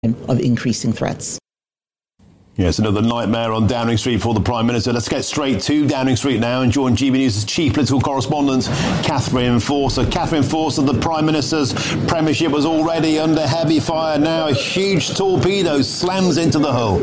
of increasing threats. Yes, another nightmare on Downing Street for the Prime Minister. Let's get straight to Downing Street now and join GB News' chief political correspondent, Catherine Forster. Catherine Forster, the Prime Minister's premiership was already under heavy fire. Now a huge torpedo slams into the hull.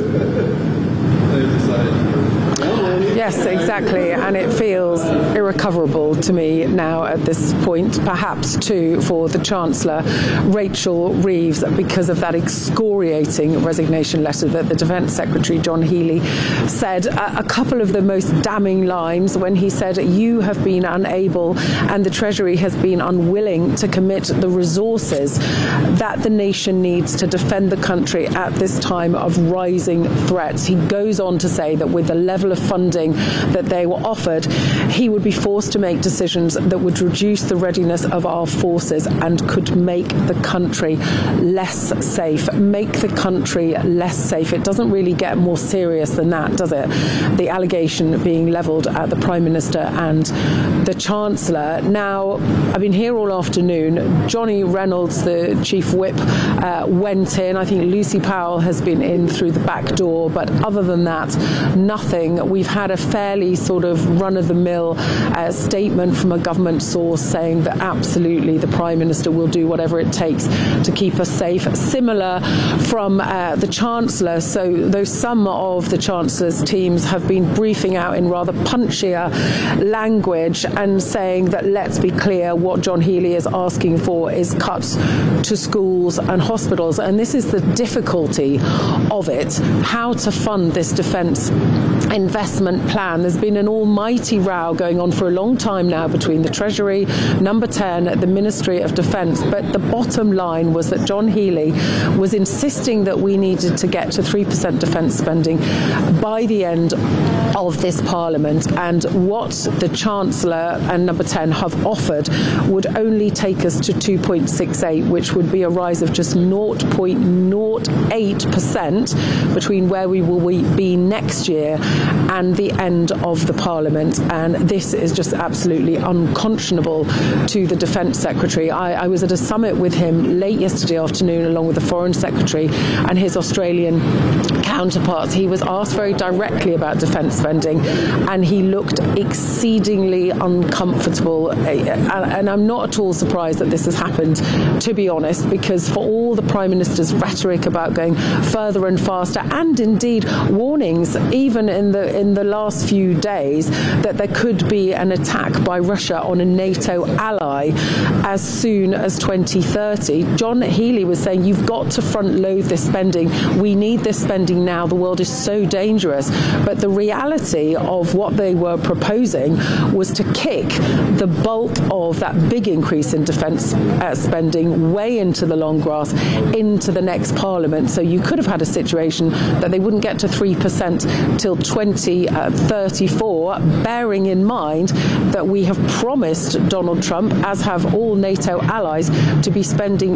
Yes, exactly, and it feels irrecoverable to me now at this point, perhaps too for the Chancellor, Rachel Reeves, because of that excoriating resignation letter that the Defence Secretary, John Healey, said. A couple of the most damning lines when he said, "You have been unable and the Treasury has been unwilling to commit the resources that the nation needs to defend the country at this time of rising threats." He goes on to say that with the level of funding that they were offered, he would be forced to make decisions that would reduce the readiness of our forces and could make the country less safe. Make the country less safe. It doesn't really get more serious than that, does it? The allegation being levelled at the Prime Minister and the Chancellor. Now, I've been here all afternoon. Johnny Reynolds, the Chief Whip, went in. I think Lucy Powell has been in through the back door, but other than that, nothing. We've had a fairly sort of run-of-the-mill statement from a government source saying that absolutely the Prime Minister will do whatever it takes to keep us safe. Similar from the Chancellor, so though some of the Chancellor's teams have been briefing out in rather punchier language and saying that, let's be clear, what John Healey is asking for is cuts to schools and hospitals, and this is the difficulty of it, how to fund this defence investment plan. There's been an almighty row going on for a long time now between the Treasury, Number 10, the Ministry of Defence, but the bottom line was that John Healey was insisting that we needed to get to 3% defence spending by the end of this Parliament, and what the Chancellor and Number 10 have offered would only take us to 2.68, which would be a rise of just 0.08% between where we will be next year and the end of the Parliament, and this is just absolutely unconscionable to the Defence Secretary. I was at a summit with him late yesterday afternoon along with the Foreign Secretary and his Australian counterparts. He was asked very directly about defence spending and he looked exceedingly uncomfortable, and I'm not at all surprised that this has happened, to be honest, because for all the Prime Minister's rhetoric about going further and faster, and indeed warnings even in the last few days that there could be an attack by Russia on a NATO ally as soon as 2030, John Healey was saying you've got to front load this spending. We need this spending now. The world is so dangerous. But the reality of what they were proposing was to kick the bulk of that big increase in defence spending way into the long grass, into the next Parliament. So you could have had a situation that they wouldn't get to 3% till 2034, bearing in mind that we have promised Donald Trump, as have all NATO allies, to be spending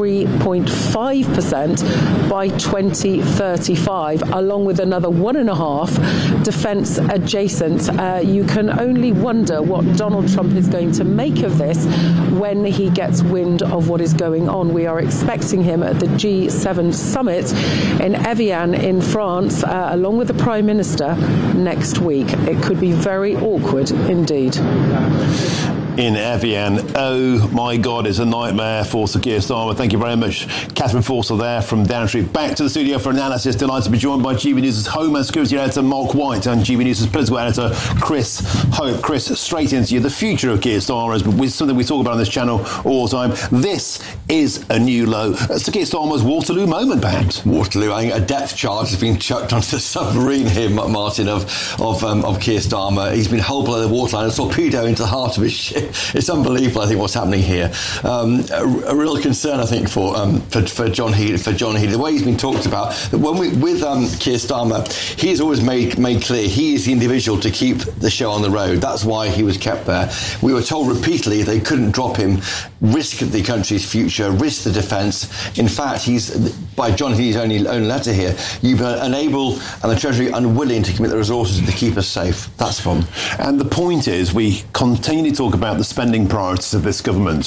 3.5% by 2035, along with another 1.5% defence adjacent. You can only wonder what Donald Trump is going to make of this when he gets wind of what is going on. We are expecting him at the G7 summit in Evian in France, along with the Prime Minister, next week. It could be very awkward indeed. In Evian, oh my God, it's a nightmare for Sir Keir Starmer. Thank you very much, Catherine Forster there from Downing Street. Back to the studio for analysis. Delighted to be joined by GB News' Home and Security Editor Mark White and GB News' Political Editor Chris Hope. Chris, straight into you. The future of Keir Starmer is something we talk about on this channel all the time. This is a new low. Sir Keir Starmer's Waterloo moment, perhaps. Waterloo. I think a depth charge has been chucked onto the submarine here, Martin, of Keir Starmer. He's been held below the waterline, a torpedo into the heart of his ship. It's unbelievable, I think, what's happening here. A real concern, I think, for John Healey. The way he's been talked about, when with Keir Starmer, he's always made clear he is the individual to keep the show on the road. That's why he was kept there. We were told repeatedly they couldn't drop him, risk the country's future, risk the defence. In fact, by John Healey's own letter here, you've been unable and the Treasury unwilling to commit the resources to keep us safe. That's the problem. And the point is, we continue to talk about the spending priorities of this government.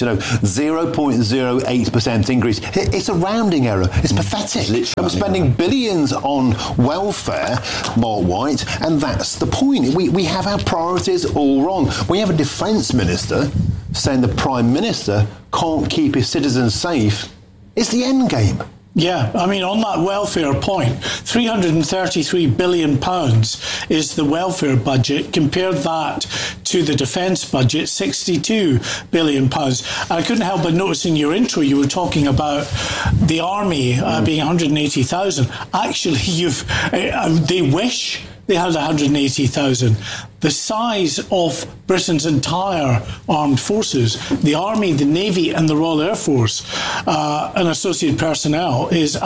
0.08% increase. It's a rounding error. It's pathetic. We're spending billions on welfare, Mark White, and that's the point. We have our priorities all wrong. We have a defence minister saying the Prime Minister can't keep his citizens safe. It's the end game. Yeah, I mean, on that welfare point, £333 billion is the welfare budget. Compare that to the defence budget, £62 billion. I couldn't help but notice in your intro you were talking about the army being 180,000. Actually, they wish they had 180,000. The size of Britain's entire armed forces, the Army, the Navy and the Royal Air Force and associated personnel is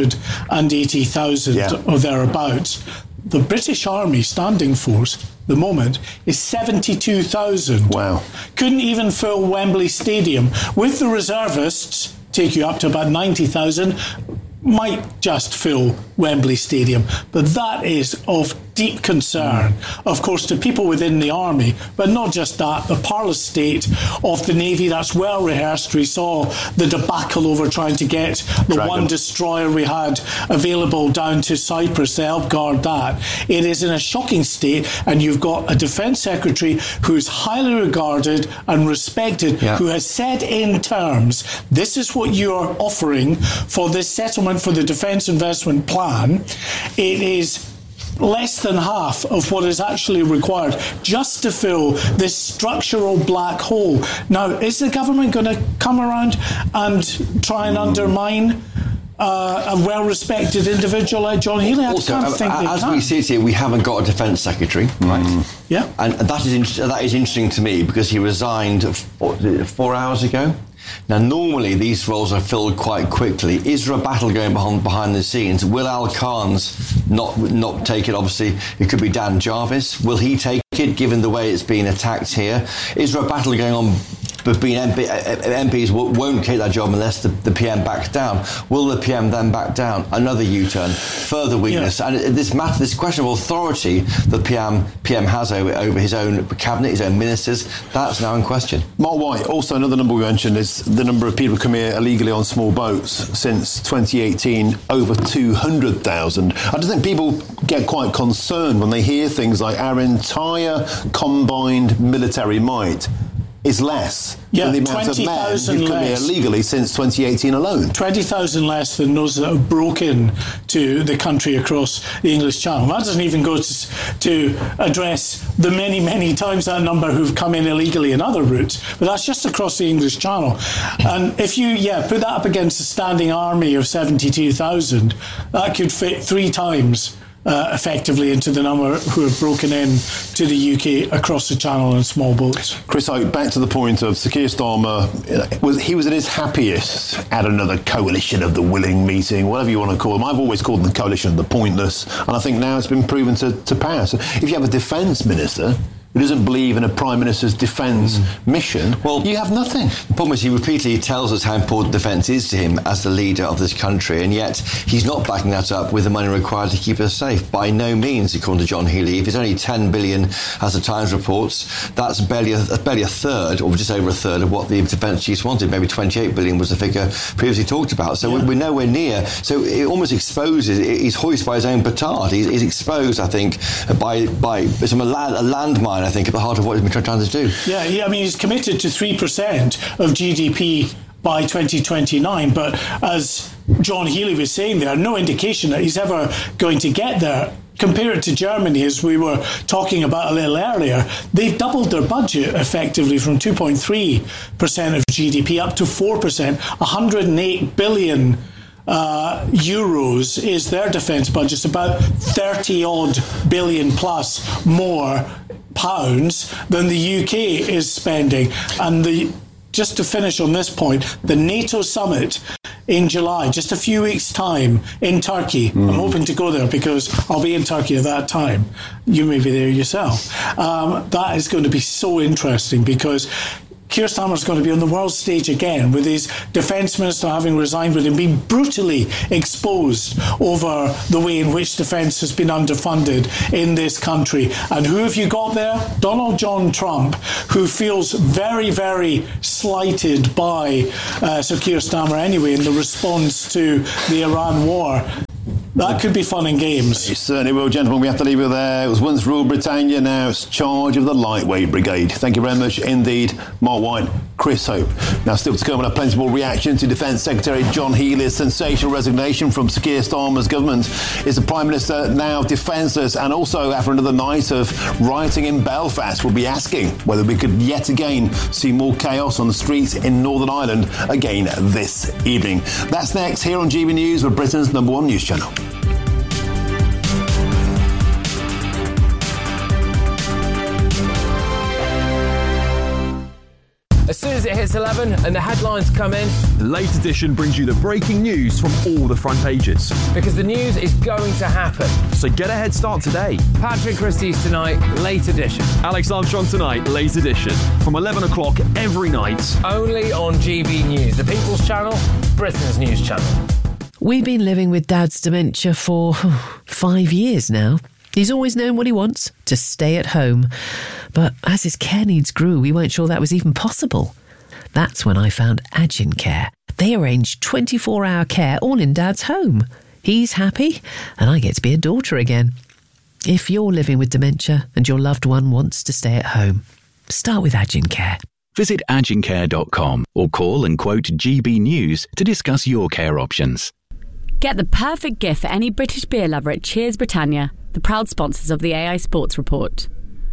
180,000 or thereabouts. The British Army standing force, the moment, is 72,000. Wow. Couldn't even fill Wembley Stadium. With the reservists, take you up to about 90,000, might just fill Wembley Stadium. But that is of deep concern, of course, to people within the army, but not just that, the parlous state of the Navy. That's well rehearsed. We saw the debacle over trying to get the Dragon. one destroyer we had available down to Cyprus to help guard that. It is in a shocking state, and you've got a Defence Secretary who's highly regarded and respected, who has said in terms, this is what you are offering for this settlement for the Defence Investment Plan. It is less than half of what is actually required just to fill this structural black hole. Now, is the government going to come around and try and undermine a well-respected individual like John Healey? I can't think they as can. we sit here, we haven't got a defence secretary, right? Yeah. And that is interesting to me because he resigned 4 hours ago. Now, normally these roles are filled quite quickly. Is there a battle going behind the scenes? Will Al Khan's not take it? Obviously, it could be Dan Jarvis. Will he take it, given the way it's been attacked here? Is there a battle going on between MPs won't take that job unless the PM backs down? Will the PM then back down? Another U-turn, further weakness. And this question of authority the PM has over his own cabinet, his own ministers, that's now in question. Mark White, also another number we mentioned is the number of people come here illegally on small boats. Since 2018, over 200,000. I just think people get quite concerned when they hear things like our entire combined military might is less than the amount of men who've come here illegally since 2018 alone. 20,000 less than those that have broken to the country across the English Channel. That doesn't even go to address the many, many times that number who've come in illegally in other routes. But that's just across the English Channel. And if you put that up against a standing army of 72,000, that could fit 3 times effectively into the number who have broken in to the UK across the Channel in small boats. Chris, back to the point of Sir Keir Starmer, he was at his happiest at another coalition of the willing meeting, whatever you want to call them. I've always called them the coalition of the pointless, and I think now it's been proven to pass. If you have a defence minister who doesn't believe in a Prime Minister's defence mission, well, you have nothing. The problem is he repeatedly tells us how important defence is to him as the leader of this country, and yet he's not backing that up with the money required to keep us safe. By no means, according to John Healey. If it's only 10 billion, as the Times reports, that's barely a third, or just over a third, of what the defence chiefs wanted. Maybe 28 billion was the figure previously talked about. So we're nowhere near. So it almost exposes, he's hoisted by his own petard. He's exposed, I think, by a landmine, I think, at the heart of what he's been trying to do. Yeah, I mean, he's committed to 3% of GDP by 2029, but as John Healey was saying, there are no indication that he's ever going to get there. Compare it to Germany, as we were talking about a little earlier. They've doubled their budget effectively from 2.3% of GDP up to 4%, 108 billion euros is their defence budget. It's about 30-odd billion plus more pounds than the UK is spending. And just to finish on this point, the NATO summit in July, just a few weeks' time in Turkey. I'm hoping to go there because I'll be in Turkey at that time. You may be there yourself. That is going to be so interesting because Keir Starmer's going to be on the world stage again, with his defence minister having resigned, with him being brutally exposed over the way in which defence has been underfunded in this country. And who have you got there? Donald John Trump, who feels very, very slighted by Sir Keir Starmer anyway in the response to the Iran war. That could be fun and games. It certainly will, gentlemen. We have to leave it there. It was once Rule Britannia, now it's charge of the Lightweight Brigade. Thank you very much indeed, Mark White, Chris Hope. Now, still to come, we'll have plenty more reaction to Defence Secretary John Healey's sensational resignation from Sir Keir Starmer's government. Is the Prime Minister now defenceless? And also, after another night of rioting in Belfast, we'll be asking whether we could yet again see more chaos on the streets in Northern Ireland again this evening. That's next here on GB News with Britain's #1 news channel. As soon as it hits 11 and the headlines come in, the Late Edition brings you the breaking news from all the front pages. Because the news is going to happen. So get a head start today. Patrick Christie's tonight, Late Edition. Alex Armstrong tonight, Late Edition. From 11 o'clock every night. Only on GB News, the People's Channel, Britain's news channel. We've been living with Dad's dementia for 5 years now. He's always known what he wants, to stay at home. But as his care needs grew, we weren't sure that was even possible. That's when I found Agincare. They arrange 24-hour care all in Dad's home. He's happy, and I get to be a daughter again. If you're living with dementia and your loved one wants to stay at home, start with Agincare. Visit agincare.com or call and quote GB News to discuss your care options. Get the perfect gift for any British beer lover at Cheers Britannia, the proud sponsors of the AI Sports Report.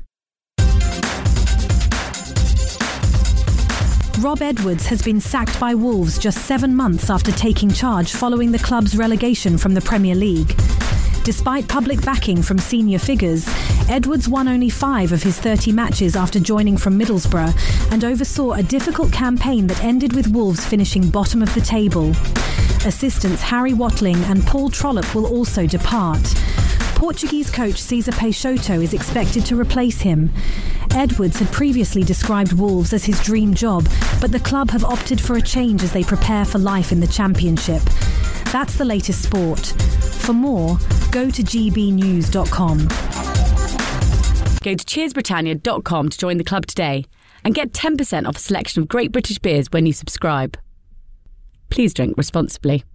Rob Edwards has been sacked by Wolves just 7 months after taking charge following the club's relegation from the Premier League. Despite public backing from senior figures, Edwards won only 5 of his 30 matches after joining from Middlesbrough and oversaw a difficult campaign that ended with Wolves finishing bottom of the table. Assistants Harry Watling and Paul Trollope will also depart. Portuguese coach Cesar Peixoto is expected to replace him. Edwards had previously described Wolves as his dream job, but the club have opted for a change as they prepare for life in the Championship. That's the latest sport. For more, go to gbnews.com. Go to cheersbritannia.com to join the club today and get 10% off a selection of great British beers when you subscribe. Please drink responsibly.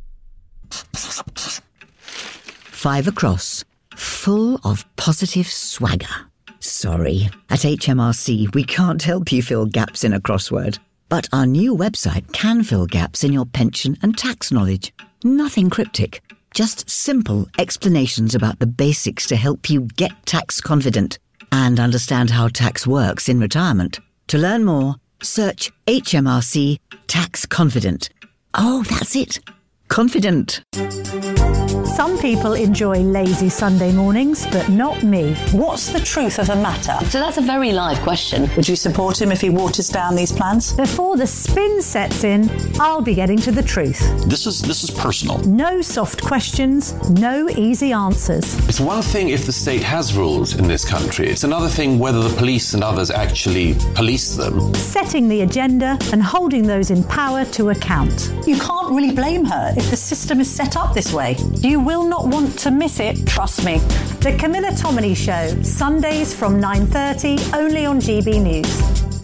5 across, full of positive swagger. Sorry, at HMRC we can't help you fill gaps in a crossword. But our new website can fill gaps in your pension and tax knowledge. Nothing cryptic, just simple explanations about the basics to help you get tax confident and understand how tax works in retirement. To learn more, search HMRC Tax Confident. Oh, that's it. Confident. Some people enjoy lazy Sunday mornings, but not me. What's the truth of the matter? So that's a very live question. Would you support him if he waters down these plans? Before the spin sets in, I'll be getting to the truth. This is personal. No soft questions, no easy answers. It's one thing if the state has rules in this country. It's another thing whether the police and others actually police them. Setting the agenda and holding those in power to account. You can't really blame her if the system is set up this way. You will not want to miss it, trust me. The Camilla Tominey Show, Sundays from 9:30, only on GB News.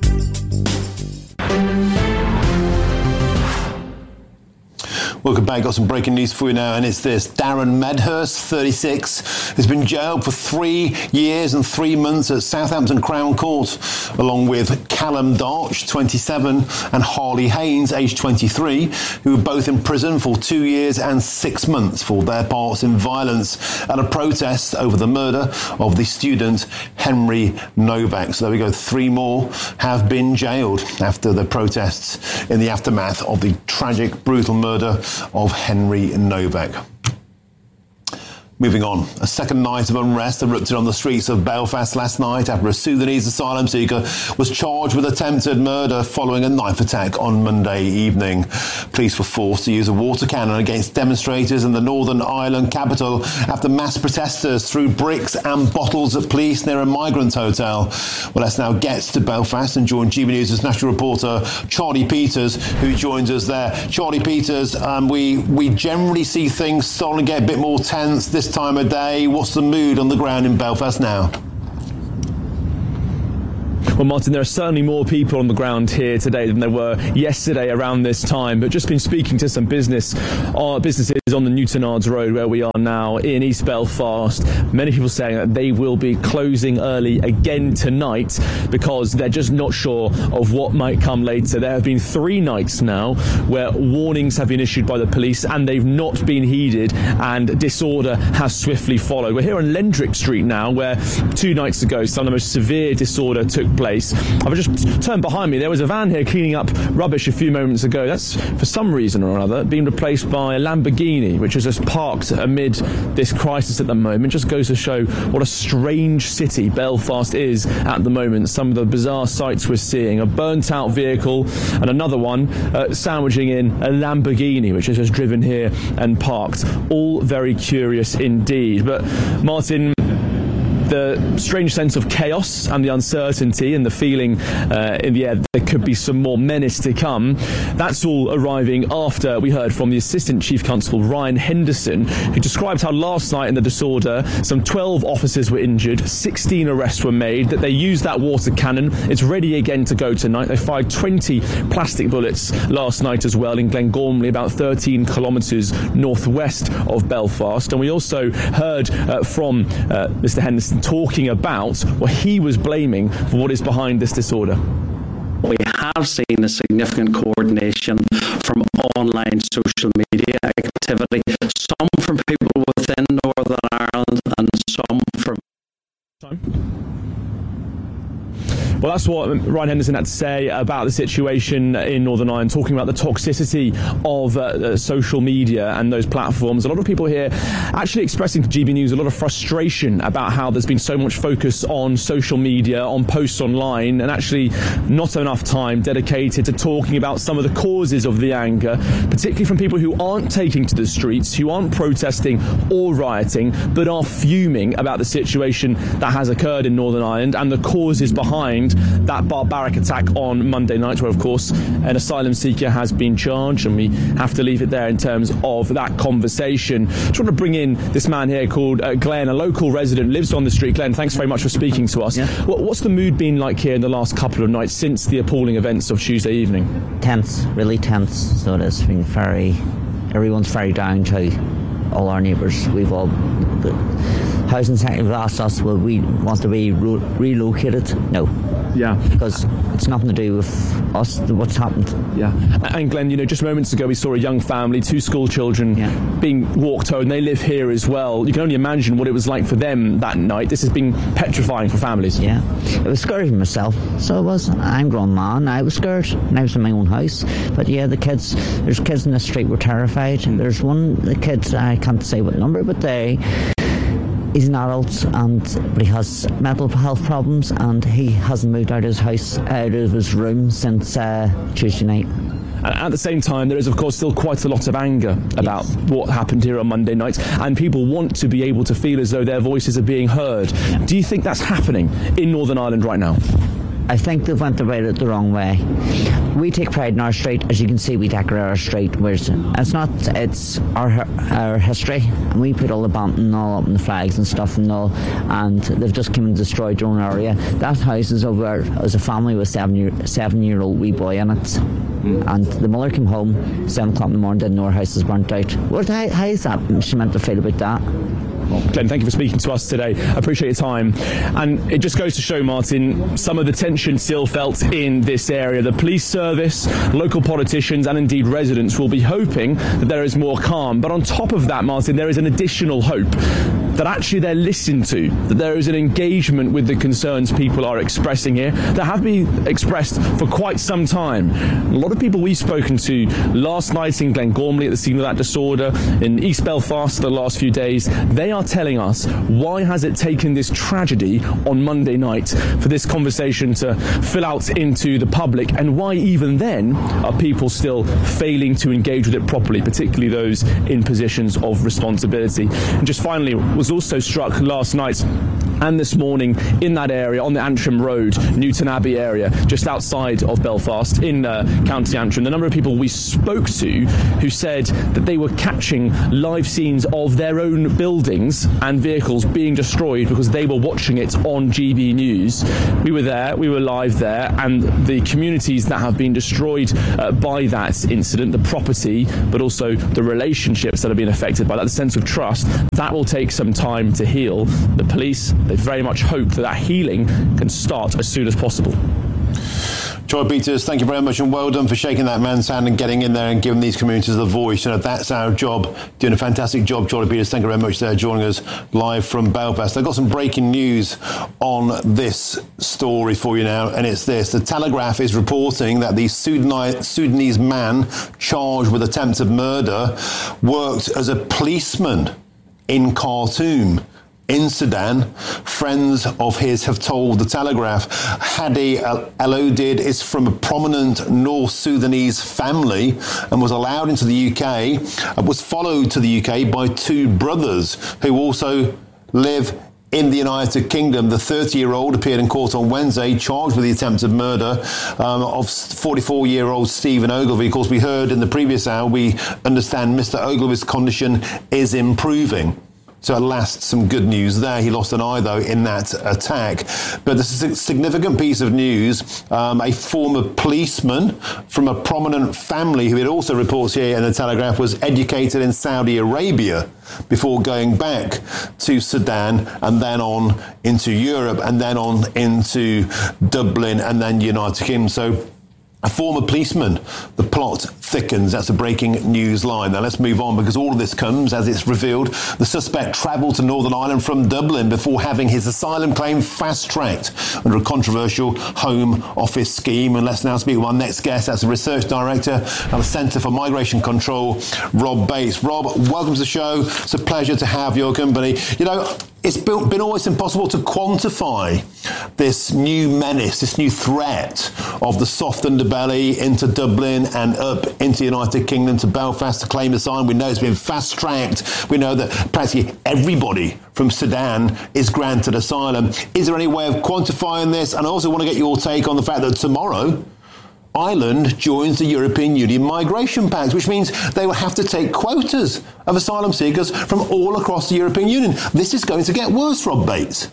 Welcome back. Got some breaking news for you now, and it's this. Darren Medhurst, 36, has been jailed for 3 years and 3 months at Southampton Crown Court, along with Callum Darch, 27, and Harley Haynes, aged 23, who were both in prison for 2 years and 6 months for their parts in violence at a protest over the murder of the student Henry Novak. So there we go. 3 more have been jailed after the protests in the aftermath of the tragic, brutal murder of Henry Novak. Moving on, a second night of unrest erupted on the streets of Belfast last night after a Sudanese asylum seeker was charged with attempted murder following a knife attack on Monday evening. Police were forced to use a water cannon against demonstrators in the Northern Ireland capital after mass protesters threw bricks and bottles at police near a migrant hotel. Well, let's now get to Belfast and join GB News' national reporter Charlie Peters, who joins us there. Charlie Peters, we generally see things starting to get a bit more tense this time of day. What's the mood on the ground in Belfast now? Well, Martin, there are certainly more people on the ground here today than there were yesterday around this time, but just been speaking to some businesses on the Newtonards Road where we are now in East Belfast. Many people saying that they will be closing early again tonight because they're just not sure of what might come later. There have been 3 nights now where warnings have been issued by the police and they've not been heeded, and disorder has swiftly followed. We're here on Lendrick Street now, where 2 nights ago some of the most severe disorder took place. I've just turned behind me. There was a van here cleaning up rubbish a few moments ago. That's, for some reason or another, been replaced by a Lamborghini, which is just parked amid this crisis at the moment. Just goes to show what a strange city Belfast is at the moment. Some of the bizarre sights we're seeing. A burnt-out vehicle and another one sandwiching in a Lamborghini, which is just driven here and parked. All very curious indeed. But, Martin, the strange sense of chaos and the uncertainty and the feeling in the air that there could be some more menace to come, that's all arriving after we heard from the Assistant Chief Constable Ryan Henderson, who described how last night in the disorder some 12 officers were injured, 16 arrests were made, that they used that water cannon. It's ready again to go tonight. They fired 20 plastic bullets last night as well in Glengormley, about 13 kilometres northwest of Belfast. And we also heard from Mr Henderson talking about what he was blaming for what is behind this disorder. We have seen a significant coordination from online social media activity, some from people within Northern Ireland and some from... Well, that's what Ryan Henderson had to say about the situation in Northern Ireland, talking about the toxicity of social media and those platforms. A lot of people here actually expressing to GB News a lot of frustration about how there's been so much focus on social media, on posts online, and actually not enough time dedicated to talking about some of the causes of the anger, particularly from people who aren't taking to the streets, who aren't protesting or rioting, but are fuming about the situation that has occurred in Northern Ireland and the causes behind that barbaric attack on Monday night, where of course an asylum seeker has been charged, and we have to leave it there in terms of that conversation. Just want to bring in this man here called Glenn, a local resident, lives on the street. Glenn, thanks very much for speaking to us. Yeah. What's the mood been like here in the last couple of nights since the appalling events of Tuesday evening? Tense, really tense. So it's been everyone's very down to all our neighbours. We've all... Housing sector have asked us, will we want to be relocated? No. Yeah. Because it's nothing to do with us, what's happened. Yeah. And Glenn, just moments ago we saw a young family, 2 school children being walked home. They live here as well. You can only imagine what it was like for them that night. This has been petrifying for families. Yeah. It was scary for myself. So it was. I'm a grown man. I was scared. And I was in my own house. But yeah, there's kids in the street were terrified. There's the kids, I can't say what number, but he's an adult, but he has mental health problems, and he hasn't moved out of his room since Tuesday night. At the same time, there is, of course, still quite a lot of anger about what happened here on Monday night, and people want to be able to feel as though their voices are being heard. Yeah. Do you think that's happening in Northern Ireland right now? I think they've went about it the wrong way. We take pride in our street. As you can see, we decorate our street. It's our history, and we put all the bunting all up in the flags and stuff and all, and they've just come and destroyed their own area. That house is over as a family with a 7-year-old wee boy in it. And the mother came home 7 o'clock in the morning, didn't know her house was burnt out. How is that she meant to feel about that? Well, Glenn, thank you for speaking to us today. I appreciate your time. And it just goes to show, Martin, some of the tension still felt in this area. The police service, local politicians, and indeed residents will be hoping that there is more calm. But on top of that, Martin, there is an additional hope. that actually they're listened to, that there is an engagement with the concerns people are expressing here that have been expressed for quite some time. A lot of people we've spoken to last night in Glengormley at the scene of that disorder, in East Belfast the last few days, they are telling us why has it taken this tragedy on Monday night for this conversation to fill out into the public, and why even then are people still failing to engage with it properly, particularly those in positions of responsibility. And just finally, was also struck last night and this morning in that area, on the Antrim Road, Newton Abbey area, just outside of Belfast in County Antrim. The number of people we spoke to who said that they were catching live scenes of their own buildings and vehicles being destroyed because they were watching it on GB News. We were there, we were live there, and the communities that have been destroyed by that incident, the property, but also the relationships that have been affected by that, the sense of trust, that will take some time to heal. The police, they very much hope that healing can start as soon as possible. Troy Peters, thank you very much, and well done for shaking that man's hand and getting in there and giving these communities a voice. You know, that's our job. Doing a fantastic job, Troy Peters. Thank you very much there, joining us live from Belfast. I've got some breaking news on this story for you now, and it's this. The Telegraph is reporting that the Sudanese man charged with attempted murder worked as a policeman in Khartoum, in Sudan. Friends of his have told the Telegraph Hadi El-Odid is from a prominent North Sudanese family and was allowed into the UK, was followed to the UK by two brothers who also live in the United Kingdom. The 30-year-old appeared in court on Wednesday, charged with the attempted murder of 44-year-old Stephen Ogilvie. Of course, we heard in the previous hour, we understand Mr. Ogilvie's condition is improving. So at last, some good news there. He lost an eye, though, in that attack. But this is a significant piece of news. A former policeman from a prominent family, who it also reports here in the Telegraph, was educated in Saudi Arabia before going back to Sudan and then on into Europe and then on into Dublin and then United Kingdom. So a former policeman, the plot thickens. That's a breaking news line. Now let's move on, because all of this comes as it's revealed. The suspect travelled to Northern Ireland from Dublin before having his asylum claim fast-tracked under a controversial Home Office scheme. And let's now speak with our next guest. That's the Research Director at the Centre for Migration Control, Rob Bates. Rob, welcome to the show. It's a pleasure to have your company. You know, it's been almost impossible to quantify this new menace, this new threat of the soft underbelly into Dublin and up into the United Kingdom to Belfast to claim asylum. We know it's been fast-tracked. We know that practically everybody from Sudan is granted asylum. Is there any way of quantifying this? And I also want to get your take on the fact that tomorrow Ireland joins the European Union Migration Pact, which means they will have to take quotas of asylum seekers from all across the European Union. This is going to get worse, Rob Bates.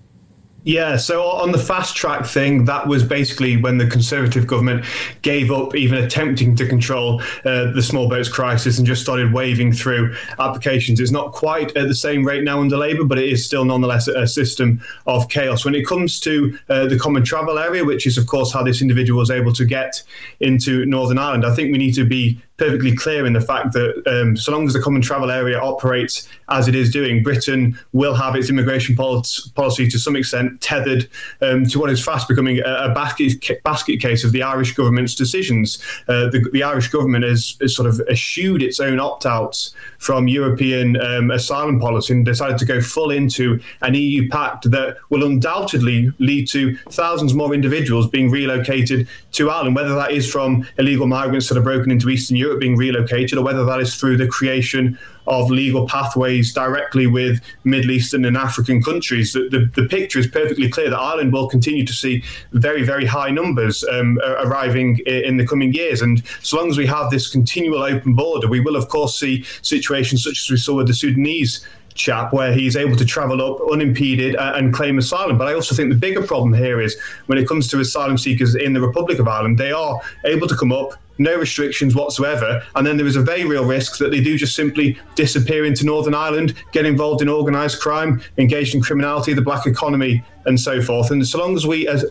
Yeah, so on the fast track thing, that was basically when the Conservative government gave up even attempting to control the small boats crisis and just started waving through applications. It's not quite at the same rate now under Labour, but it is still nonetheless a system of chaos. When it comes to the common travel area, which is, of course, how this individual was able to get into Northern Ireland, I think we need to be perfectly clear in the fact that so long as the common travel area operates as it is doing, Britain will have its immigration policy to some extent tethered to what is fast becoming a basket case of the Irish government's decisions. The Irish government has sort of eschewed its own opt-outs from European asylum policy and decided to go full into an EU pact that will undoubtedly lead to thousands more individuals being relocated to Ireland, whether that is from illegal migrants that are broken into Eastern Europe being relocated, or whether that is through the creation of legal pathways directly with Middle Eastern and African countries. The picture is perfectly clear that Ireland will continue to see very, very high numbers arriving in the coming years. And so long as we have this continual open border, we will, of course, see situations such as we saw with the Sudanese chap, where he's able to travel up unimpeded and claim asylum. But I also think the bigger problem here is when it comes to asylum seekers in the Republic of Ireland, they are able to come up, no restrictions whatsoever, and then there is a very real risk that they do just simply disappear into Northern Ireland, get involved in organised crime, engaged in criminality, the black economy, and so forth. And so long as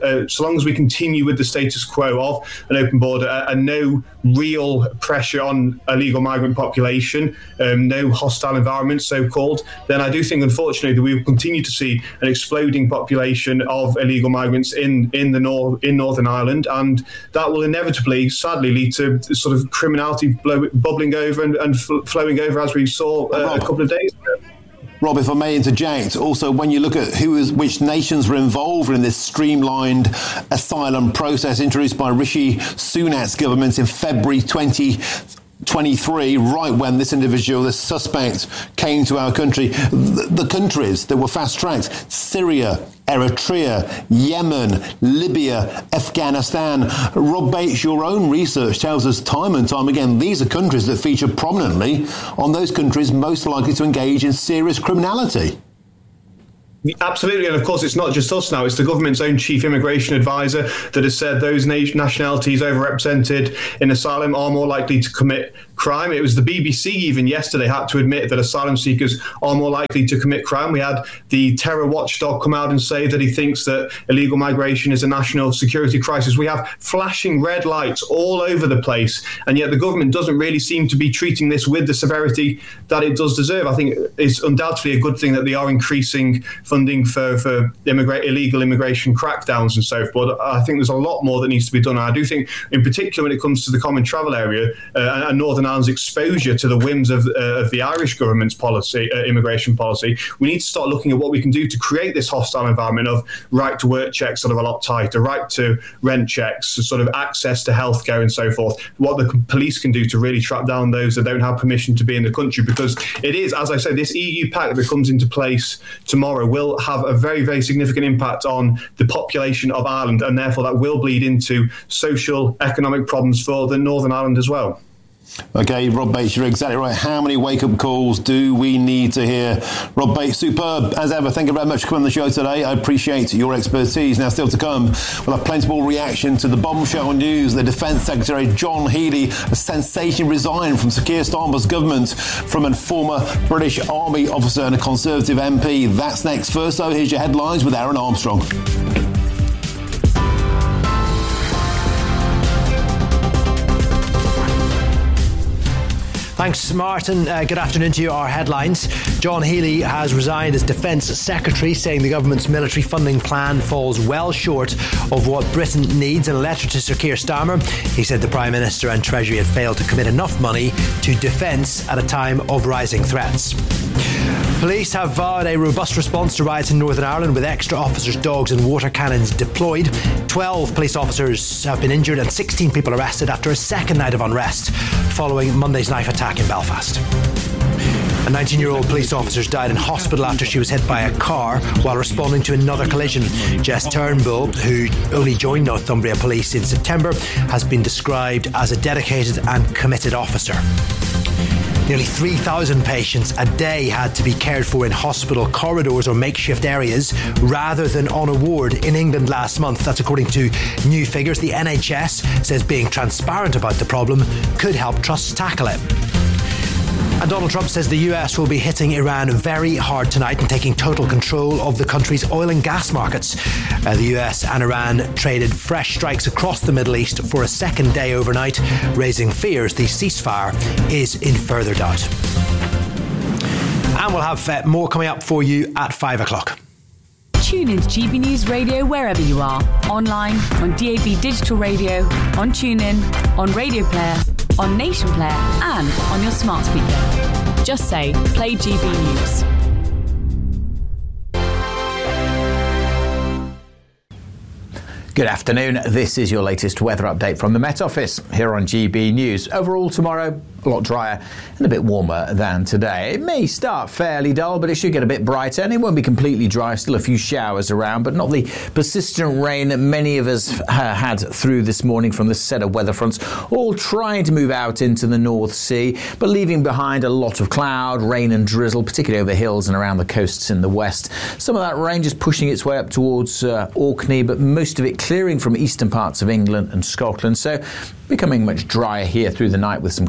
we continue with the status quo of an open border and no real pressure on a legal migrant population, no hostile environment, so-called, then I do think, unfortunately, that we will continue to see an exploding population of illegal migrants in Northern Ireland, and that will inevitably, sadly, lead to sort of criminality bubbling over and flowing over, as we saw a couple of days ago. Rob, if I may interject, also when you look at which nations were involved in this streamlined asylum process introduced by Rishi Sunak's government in February 2023, right when this suspect, came to our country, the countries that were fast-tracked: Syria, Eritrea, Yemen, Libya, Afghanistan. Rob Bates, your own research tells us time and time again these are countries that feature prominently on those countries most likely to engage in serious criminality. Absolutely, and of course it's not just us now, it's the government's own chief immigration advisor that has said those nationalities overrepresented in asylum are more likely to commit crime. It was the BBC even yesterday had to admit that asylum seekers are more likely to commit crime. We had the terror watchdog come out and say that he thinks that illegal migration is a national security crisis. We have flashing red lights all over the place, and yet the government doesn't really seem to be treating this with the severity that it does deserve. I think it's undoubtedly a good thing that they are increasing funding for illegal immigration crackdowns and so forth, but I think there's a lot more that needs to be done. And I do think, in particular, when it comes to the common travel area and Northern Ireland's exposure to the whims of the Irish government's policy, immigration policy, we need to start looking at what we can do to create this hostile environment of right to work checks sort of a lot tighter, right to rent checks, sort of access to healthcare and so forth, what the police can do to really track down those that don't have permission to be in the country, because it is, as I say, this EU pact that comes into place tomorrow will have a very, very significant impact on the population of Ireland, and therefore that will bleed into social, economic problems for the Northern Ireland as well. OK, Rob Bates, you're exactly right. How many wake-up calls do we need to hear? Rob Bates, superb as ever. Thank you very much for coming on the show today. I appreciate your expertise. Now, still to come, we'll have plenty more reaction to the bombshell news. The Defence Secretary John Healey has sensationally resigned from Sir Keir Starmer's government from a former British Army officer and a Conservative MP. That's next. First, though, here's your headlines with Aaron Armstrong. Thanks, Martin. Good afternoon to you. Our headlines. John Healey has resigned as Defence Secretary, saying the government's military funding plan falls well short of what Britain needs. In a letter to Sir Keir Starmer, he said the Prime Minister and Treasury had failed to commit enough money to defence at a time of rising threats. Police have vowed a robust response to riots in Northern Ireland with extra officers, dogs and water cannons deployed. 12 police officers have been injured and 16 people arrested after a second night of unrest following Monday's knife attack in Belfast. A 19-year-old police officer died in hospital after she was hit by a car while responding to another collision. Jess Turnbull, who only joined Northumbria Police in September, has been described as a dedicated and committed officer. Nearly 3,000 patients a day had to be cared for in hospital corridors or makeshift areas rather than on a ward in England last month. That's according to new figures. The NHS says being transparent about the problem could help trusts tackle it. And Donald Trump says the US will be hitting Iran very hard tonight and taking total control of the country's oil and gas markets. The US and Iran traded fresh strikes across the Middle East for a second day overnight, raising fears the ceasefire is in further doubt. And we'll have more coming up for you at 5 o'clock. Tune into GB News Radio wherever you are. Online, on DAB Digital Radio, on TuneIn, on Radio Player, on Nation Player and on your smart speaker. Just say, play GB News. Good afternoon. This is your latest weather update from the Met Office here on GB News. Overall tomorrow, a lot drier and a bit warmer than today. It may start fairly dull, but it should get a bit brighter and it won't be completely dry. Still a few showers around, but not the persistent rain that many of us had through this morning from this set of weather fronts, all trying to move out into the North Sea, but leaving behind a lot of cloud, rain and drizzle, particularly over hills and around the coasts in the west. Some of that rain just pushing its way up towards Orkney, but most of it clearing from eastern parts of England and Scotland. So becoming much drier here through the night with some clearer skies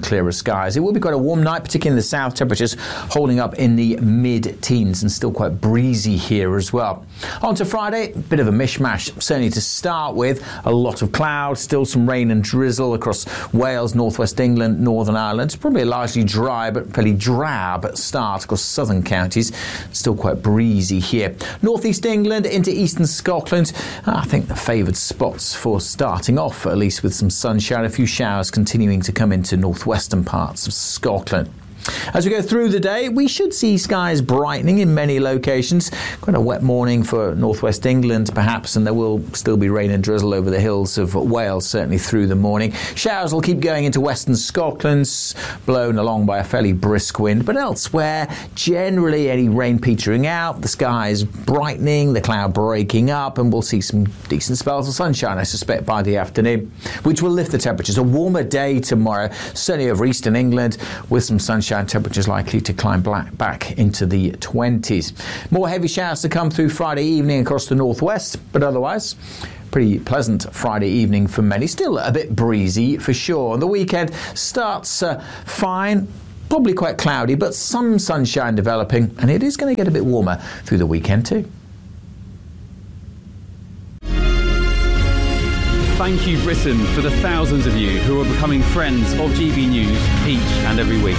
skies. It will be quite a warm night, particularly in the south. Temperatures holding up in the mid-teens and still quite breezy here as well. On to Friday, a bit of a mishmash. Certainly to start with, a lot of clouds, still some rain and drizzle across Wales, northwest England, Northern Ireland. It's probably a largely dry but fairly drab start across southern counties. Still quite breezy here. Northeast England into eastern Scotland. I think the favoured spots for starting off, at least with some sunshine. A few showers continuing to come into northwestern parts of Scotland. As we go through the day, we should see skies brightening in many locations. Quite a wet morning for northwest England, perhaps, and there will still be rain and drizzle over the hills of Wales, certainly through the morning. Showers will keep going into western Scotland, blown along by a fairly brisk wind, but elsewhere, generally any rain petering out, the skies brightening, the cloud breaking up, and we'll see some decent spells of sunshine, I suspect, by the afternoon, which will lift the temperatures. A warmer day tomorrow, certainly over eastern England, with some sunshine. Temperatures likely to climb back into the 20s. More heavy showers to come through Friday evening across the northwest, but otherwise pretty pleasant Friday evening for many. Still a bit breezy for sure. The weekend starts fine. Probably quite cloudy, but some sunshine developing, and it is going to get a bit warmer through the weekend too. Thank you, Britain, for the thousands of you who are becoming friends of GB News each and every week.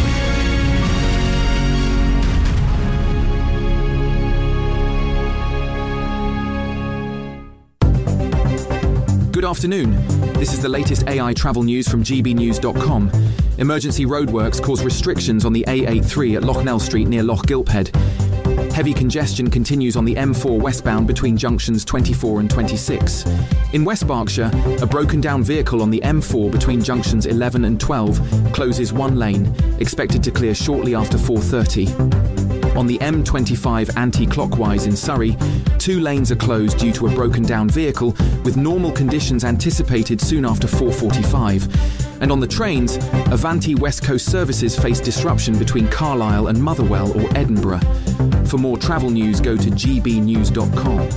Good afternoon. This is the latest AI travel news from gbnews.com. Emergency roadworks cause restrictions on the A83 at Loughnell Street near Loch Gilphead. Heavy congestion continues on the M4 westbound between junctions 24 and 26. In West Berkshire, a broken down vehicle on the M4 between junctions 11 and 12 closes one lane, expected to clear shortly after 4:30. On the M25 anti-clockwise in Surrey, 2 lanes are closed due to a broken down vehicle, with normal conditions anticipated soon after 4:45. And on the trains, Avanti West Coast services face disruption between Carlisle and Motherwell or Edinburgh. For more travel news, go to gbnews.com.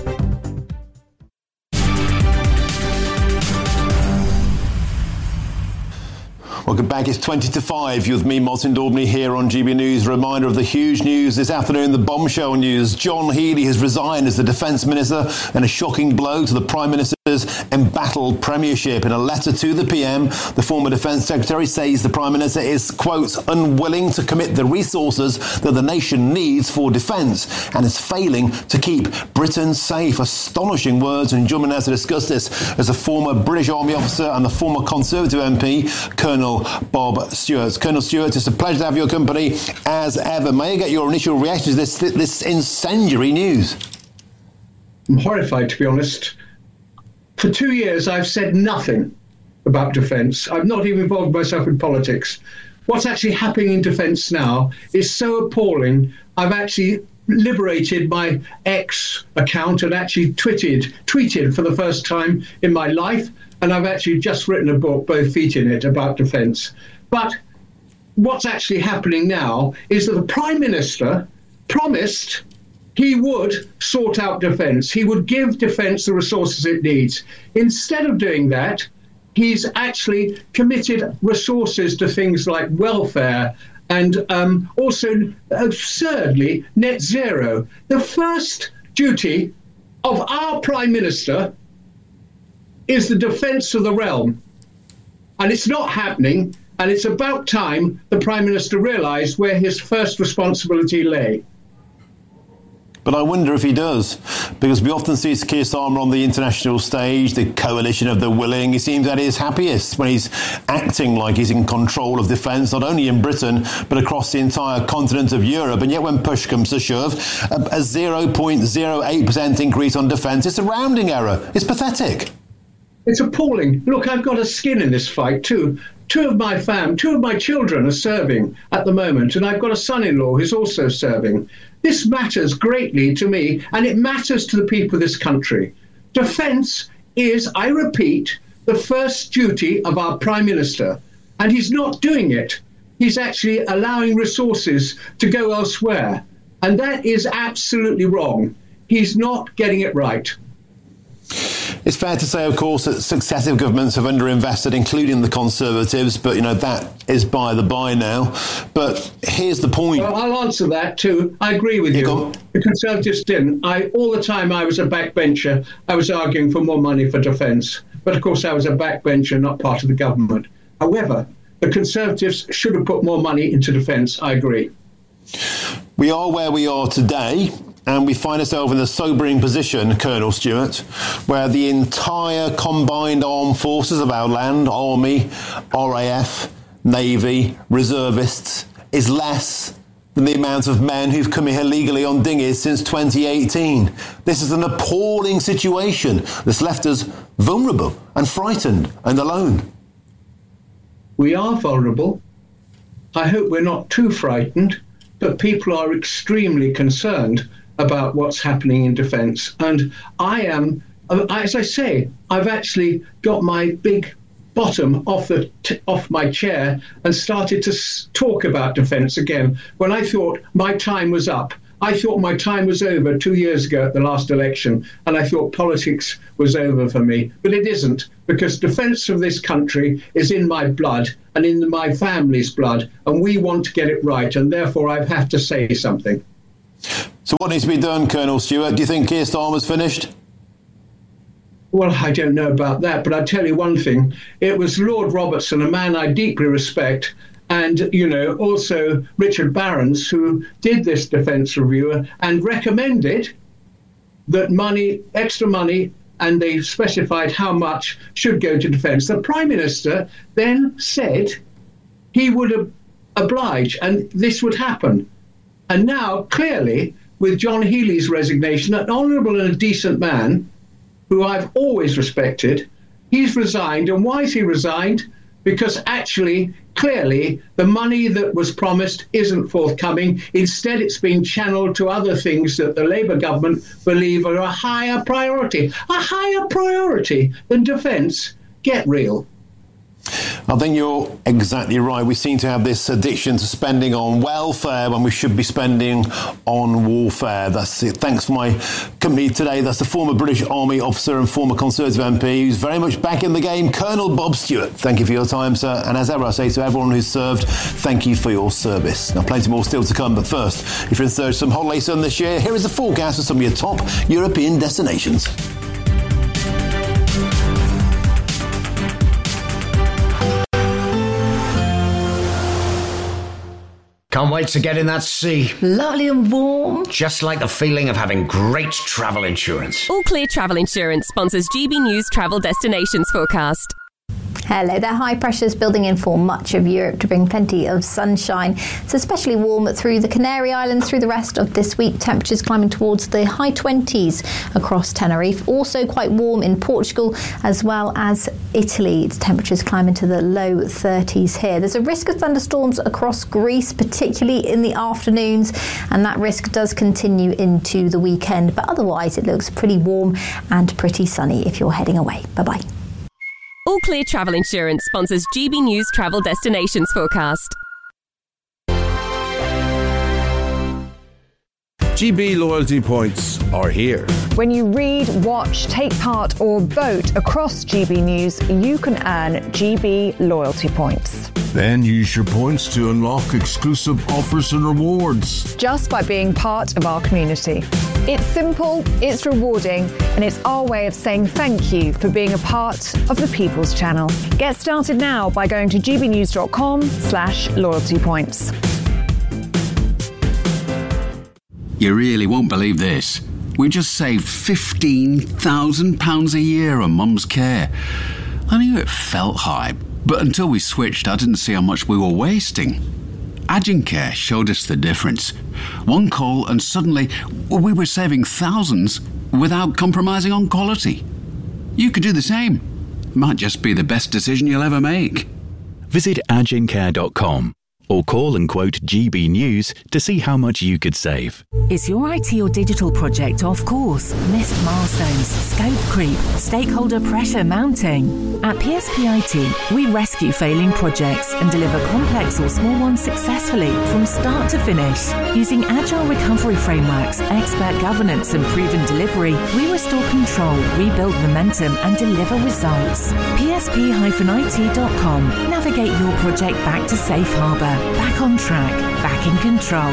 Welcome back. It's 20 to 5. You're with me, Martin Daubney, here on GB News. A reminder of the huge news this afternoon, the bombshell news. John Healey has resigned as the Defence Minister in a shocking blow to the Prime Minister's embattled premiership. In a letter to the PM, the former Defence Secretary says the Prime Minister is, quote, unwilling to commit the resources that the nation needs for defence and is failing to keep Britain safe. Astonishing words. And joining us to discuss this as a former British Army officer and the former Conservative MP, Colonel Bob Stewart. Colonel Stewart, it's a pleasure to have your company as ever. May I get your initial reaction to this incendiary news? I'm horrified, to be honest. For 2 years, I've said nothing about defence. I've not even involved myself in politics. What's actually happening in defence now is so appalling. I've actually liberated my X account and actually tweeted for the first time in my life. And I've actually just written a book, both feet in it, about defence. But what's actually happening now is that the Prime Minister promised he would sort out defence. He would give defence the resources it needs. Instead of doing that, he's actually committed resources to things like welfare and also, absurdly, net zero. The first duty of our Prime Minister is the defence of the realm. And it's not happening, and it's about time the Prime Minister realised where his first responsibility lay. But I wonder if he does, because we often see Keir Starmer on the international stage, the coalition of the willing. He seems at his happiest when he's acting like he's in control of defence, not only in Britain, but across the entire continent of Europe. And yet when push comes to shove, a 0.08% increase on defence is a rounding error. It's pathetic. It's appalling. Look, I've got a skin in this fight too. Two of my children are serving at the moment, and I've got a son-in-law who's also serving. This matters greatly to me, and it matters to the people of this country. Defence is, I repeat, the first duty of our Prime Minister, and he's not doing it. He's actually allowing resources to go elsewhere, and that is absolutely wrong. He's not getting it right. It's fair to say, of course, that successive governments have underinvested, including the Conservatives, but, that is by the by now. But here's the point. Well, I'll answer that too. I agree with you. The Conservatives didn't. All the time I was a backbencher, I was arguing for more money for defence. But, of course, I was a backbencher, not part of the government. However, the Conservatives should have put more money into defence. I agree. We are where we are today, and we find ourselves in a sobering position, Colonel Stewart, where the entire combined armed forces of our land, Army, RAF, Navy, reservists, is less than the amount of men who've come here legally on dinghies since 2018. This is an appalling situation that's left us vulnerable and frightened and alone. We are vulnerable. I hope we're not too frightened, but people are extremely concerned about what's happening in defence. And I am, as I say, I've actually got my big bottom off my chair and started to talk about defence again when I thought my time was up. I thought my time was over 2 years ago at the last election, and I thought politics was over for me. But it isn't, because defence of this country is in my blood and in my family's blood, and we want to get it right, and therefore I have to say something. So what needs to be done, Colonel Stewart? Do you think Keir Starmer's finished? Well, I don't know about that, but I'll tell you one thing. It was Lord Robertson, a man I deeply respect, and, also Richard Barrons, who did this defence review and recommended that extra money, and they specified how much should go to defence. The Prime Minister then said he would oblige, and this would happen. And now, clearly, with John Healey's resignation, an honourable and a decent man, who I've always respected, he's resigned. And why has he resigned? Because actually, clearly, the money that was promised isn't forthcoming. Instead, it's been channeled to other things that the Labour government believe are a higher priority than defence. Get real. I think you're exactly right. We seem to have this addiction to spending on welfare when we should be spending on warfare. That's it. Thanks for my company today. That's the former British Army officer and former Conservative MP who's very much back in the game, Colonel Bob Stewart. Thank you for your time, sir. And as ever, I say to everyone who's served, thank you for your service. Now, plenty more still to come. But first, if you're in search of some holiday sun this year, here is a forecast of some of your top European destinations. Can't wait to get in that sea. Lovely and warm. Just like the feeling of having great travel insurance. All Clear Travel Insurance sponsors GB News Travel Destinations Forecast. Hello there. High pressures building in for much of Europe to bring plenty of sunshine. It's especially warm through the Canary Islands through the rest of this week. Temperatures climbing towards the high 20s across Tenerife. Also quite warm in Portugal as well as Italy. It's temperatures climbing to the low 30s here. There's a risk of thunderstorms across Greece, particularly in the afternoons, and that risk does continue into the weekend. But otherwise, it looks pretty warm and pretty sunny if you're heading away. Bye-bye. All Clear Travel Insurance sponsors GB News Travel Destinations Forecast. GB loyalty points are here. When you read, watch, take part or vote across GB News, you can earn GB loyalty points. Then use your points to unlock exclusive offers and rewards. Just by being part of our community. It's simple, it's rewarding, and it's our way of saying thank you for being a part of the People's Channel. Get started now by going to gbnews.com/loyalty points. You really won't believe this. We just saved £15,000 a year on Mum's care. I knew it felt high, but until we switched, I didn't see how much we were wasting. Agencare showed us the difference. One call and suddenly we were saving thousands without compromising on quality. You could do the same. Might just be the best decision you'll ever make. Visit agencare.com. or call and quote GB News to see how much you could save. Is your IT or digital project off course? Missed milestones, scope creep, stakeholder pressure mounting? At PSP IT, we rescue failing projects and deliver complex or small ones successfully from start to finish. Using agile recovery frameworks, expert governance and proven delivery, we restore control, rebuild momentum and deliver results. PSP-IT.com. Navigate your project back to safe harbour, back on track, back in control.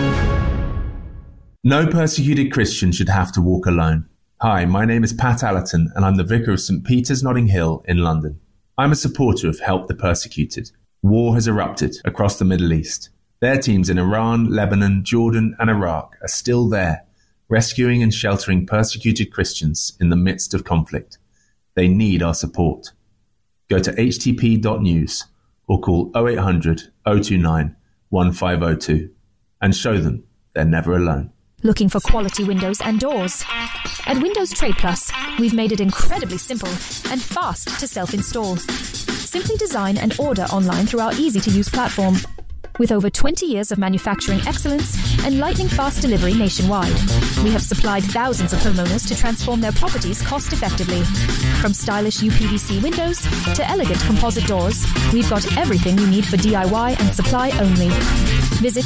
No persecuted Christian should have to walk alone. Hi, my name is Pat Allerton and I'm the Vicar of St Peter's Notting Hill in London. I'm a supporter of Help the Persecuted. War has erupted across the Middle East. Their teams in Iran, Lebanon, Jordan and Iraq are still there, rescuing and sheltering persecuted Christians in the midst of conflict. They need our support. Go to htp.news or call 0800 029 1502 and show them they're never alone. Looking for quality windows and doors? At Windows Trade Plus, we've made it incredibly simple and fast to self-install. Simply design and order online through our easy-to-use platform. With over 20 years of manufacturing excellence and lightning-fast delivery nationwide, we have supplied thousands of homeowners to transform their properties cost-effectively. From stylish UPVC windows to elegant composite doors, we've got everything you need for DIY and supply only. Visit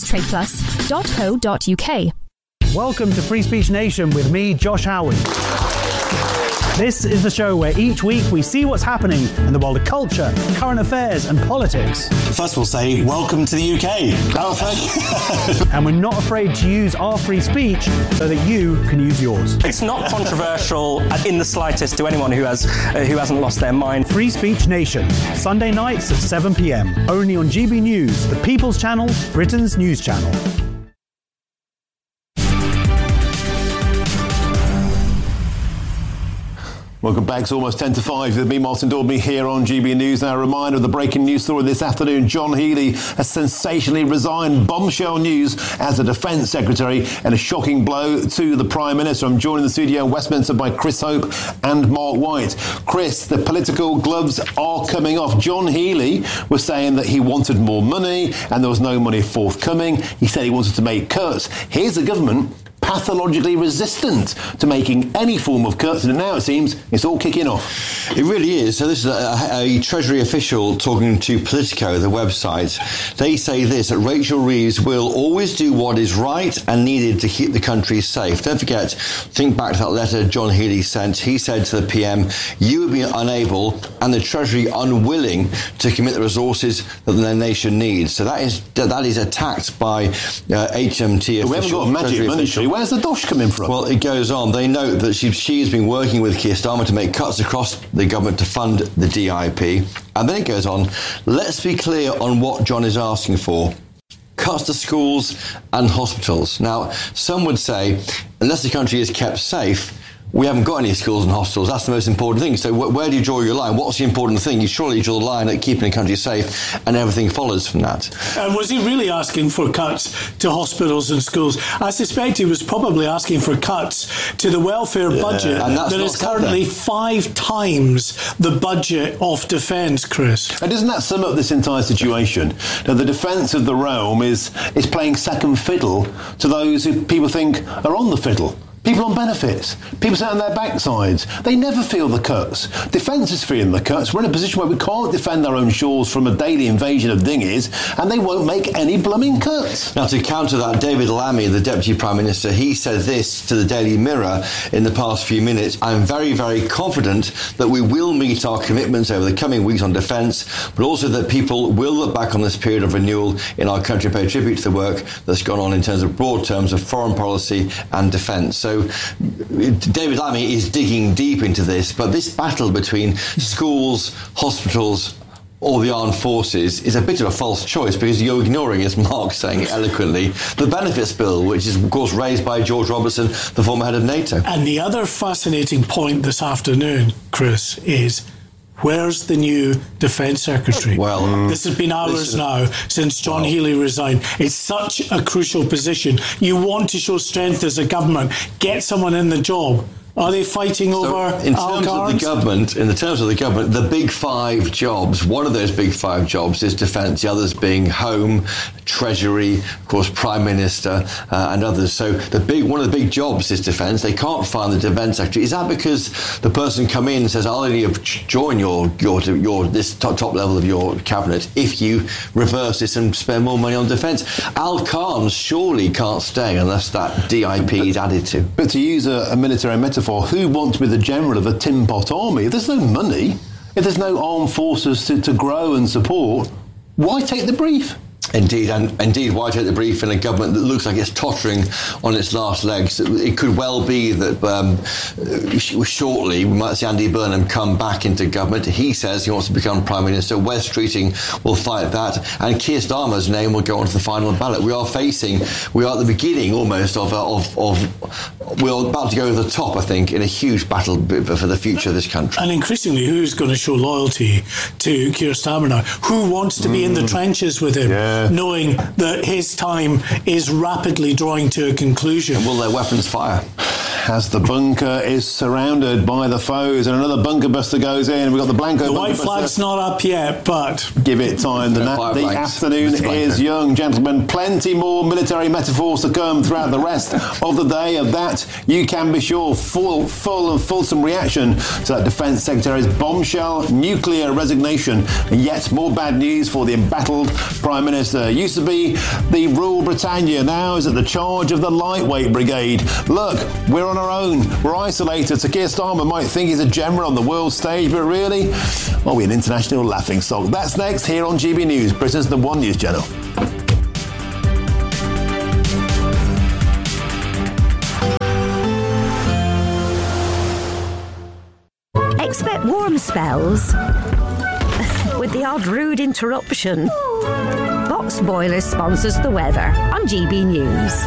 windowstradeplus.co.uk. Welcome to Free Speech Nation with me, Josh Howard. This is the show where each week we see what's happening in the world of culture, current affairs and politics. First we'll say, welcome to the UK. And we're not afraid to use our free speech so that you can use yours. It's not controversial in the slightest to anyone who hasn't lost their mind. Free Speech Nation, Sunday nights at 7 p.m. Only on GB News, the People's Channel, Britain's news channel. Welcome back. It's almost 10 to 5 with me, Martin Daubney, here on GB News. Now, a reminder of the breaking news story this afternoon. John Healey has sensationally resigned. Bombshell news as the Defence Secretary and a shocking blow to the Prime Minister. I'm joined in the studio in Westminster by Chris Hope and Mark White. Chris, the political gloves are coming off. John Healey was saying that he wanted more money and there was no money forthcoming. He said he wanted to make cuts. Here's a government pathologically resistant to making any form of cuts, and now it seems it's all kicking off. It really is. So this is a Treasury official talking to Politico, the website. They say this, that Rachel Reeves will always do what is right and needed to keep the country safe. Don't forget, think back to that letter John Healey sent. He said to the PM, you have been unable and the Treasury unwilling to commit the resources that the nation needs. So that is attacked by HMT officials. We haven't got magic money. Where's the dosh coming from? Well, it goes on. They note that she has been working with Keir Starmer to make cuts across the government to fund the DIP. And then it goes on, let's be clear on what John is asking for. Cuts to schools and hospitals. Now, some would say, unless the country is kept safe, we haven't got any schools and hospitals. That's the most important thing. So where do you draw your line? What's the important thing? You surely draw the line at keeping the country safe, and everything follows from that. And was he really asking for cuts to hospitals and schools? I suspect he was probably asking for cuts to the welfare budget that is currently 5 times the budget of defence, Chris. And doesn't that sum up this entire situation? Now, the defence of the realm is playing second fiddle to those who people think are on the fiddle. People on benefits, people sat on their backsides. They never feel the cuts. Defence is feeling the cuts. We're in a position where we can't defend our own shores from a daily invasion of dinghies, and they won't make any blooming cuts. Now, to counter that, David Lammy, the Deputy Prime Minister, he said this to the Daily Mirror in the past few minutes. I'm very, very confident that we will meet our commitments over the coming weeks on defence, but also that people will look back on this period of renewal in our country and pay tribute to the work that's gone on in terms of broad terms of foreign policy and defence. So David Lammy is digging deep into this, but this battle between schools, hospitals, or the armed forces is a bit of a false choice because you're ignoring, as Mark's saying eloquently, the benefits bill, which is, of course, raised by George Robertson, the former head of NATO. And the other fascinating point this afternoon, Chris, is where's the new Defence Secretary? Well, this has been hours now since John Healey resigned. It's such a crucial position. You want to show strength as a government. Get someone in the job. Are they fighting over in terms of the government? In the terms of the government, the big 5 jobs. One of those big 5 jobs is defence. The others being Home, Treasury, of course, Prime Minister, and others. So one of the big jobs is defence. They can't find the defence secretary. Is that because the person come in and says, "I'll only join your this top level of your cabinet if you reverse this and spend more money on defence"? Al Khan surely can't stay unless that DIP is added to. But to use a military metaphor, who wants to be the general of a tin pot army? If there's no money, if there's no armed forces to grow and support, why take the brief? Indeed, why take the brief in a government that looks like it's tottering on its last legs? It could well be that shortly we might see Andy Burnham come back into government. He says he wants to become Prime Minister. Wes Streeting will fight that, and Keir Starmer's name will go onto the final ballot. We are at the beginning almost of we're about to go to the top, I think, in a huge battle for the future of this country. And increasingly, who's going to show loyalty to Keir Starmer now? Who wants to be in the trenches with him? Yeah. Knowing that his time is rapidly drawing to a conclusion. And will their weapons fire? As the bunker is surrounded by the foes and another bunker buster goes in. We've got the Blanco bunker buster. The white flag's not up yet, but... Give it time. The afternoon is young, gentlemen. Plenty more military metaphors to come throughout the rest of the day. Of that, you can be sure. Full and fulsome reaction to that Defence Secretary's bombshell nuclear resignation. And yet more bad news for the embattled Prime Minister. Used to be the Rule Britannia, now is at the charge of the Lightweight Brigade. Look, we're on our own. We're isolated. So Keir Starmer might think he's a general on the world stage, but really, well, we're an international laughingstock. That's next here on GB News, Britain's #1 news channel. Expect warm spells with the odd rude interruption. Box Boilers sponsors the weather on GB News.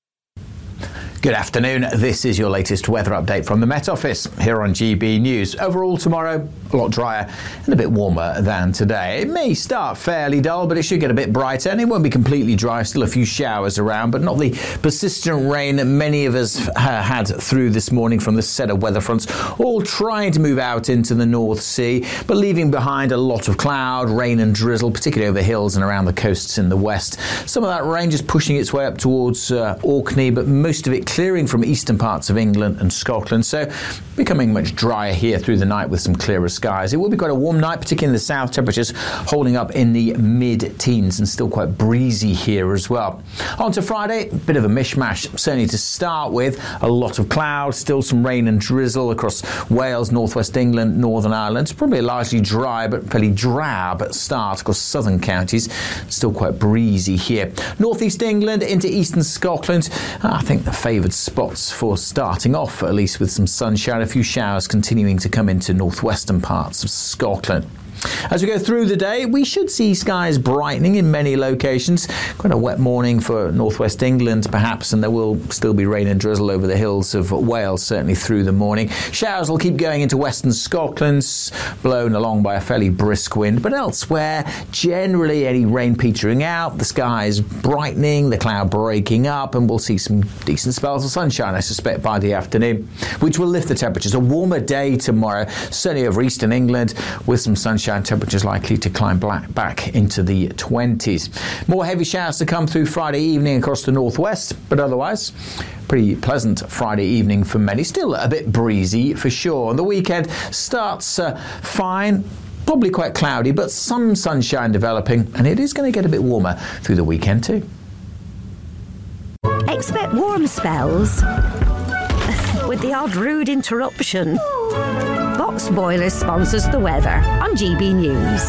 Good afternoon. This is your latest weather update from the Met Office here on GB News. Overall tomorrow, a lot drier and a bit warmer than today. It may start fairly dull, but it should get a bit brighter, and it won't be completely dry. Still a few showers around, but not the persistent rain that many of us had through this morning from this set of weather fronts, all trying to move out into the North Sea, but leaving behind a lot of cloud, rain and drizzle, particularly over hills and around the coasts in the west. Some of that rain just pushing its way up towards Orkney, but most of it clearing from eastern parts of England and Scotland, so becoming much drier here through the night with some clearer skies. It will be quite a warm night, particularly in the south, temperatures holding up in the mid-teens and still quite breezy here as well. On to Friday, a bit of a mishmash, certainly to start with. A lot of clouds, still some rain and drizzle across Wales, northwest England, Northern Ireland. Probably a largely dry but fairly drab start across southern counties. Still quite breezy here. Northeast England into eastern Scotland, I think the favoured spots for starting off, at least with some sunshine. A few showers continuing to come into northwestern parts of Scotland. As we go through the day, we should see skies brightening in many locations. Quite a wet morning for northwest England, perhaps, and there will still be rain and drizzle over the hills of Wales, certainly through the morning. Showers will keep going into western Scotland, blown along by a fairly brisk wind, but elsewhere, generally any rain petering out, the skies brightening, the cloud breaking up, and we'll see some decent spells of sunshine, I suspect, by the afternoon, which will lift the temperatures. A warmer day tomorrow, certainly over eastern England, with some sunshine. Temperatures likely to climb back into the 20s. More heavy showers to come through Friday evening across the northwest, but otherwise pretty pleasant Friday evening for many. Still a bit breezy for sure. And the weekend starts fine. Probably quite cloudy, but some sunshine developing, and it is going to get a bit warmer through the weekend too. Expect warm spells with the odd rude interruption. Box Boilers sponsors the weather on GB News.